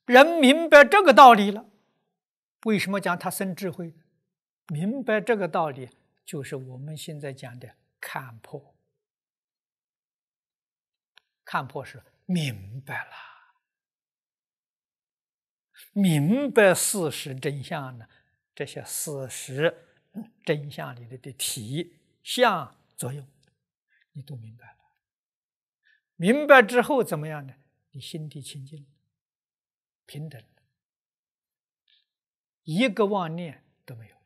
人明白这个道理了，为什么讲他生智慧？明白这个道理，就是我们现在讲的看破。看破是明白了，明白事实真相呢？这些事实真相里的体相作用，你都明白了。明白之后怎么样呢？你心地清净，平等，一个妄念都没有。